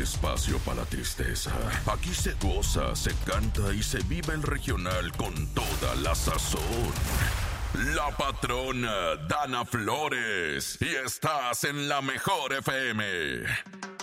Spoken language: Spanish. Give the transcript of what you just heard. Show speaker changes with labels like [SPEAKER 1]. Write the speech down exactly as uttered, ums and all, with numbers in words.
[SPEAKER 1] espacio para la tristeza. Aquí se goza, se canta y se vive el regional con toda la sazón. La patrona Dana Flores. Y estás en la mejor F M.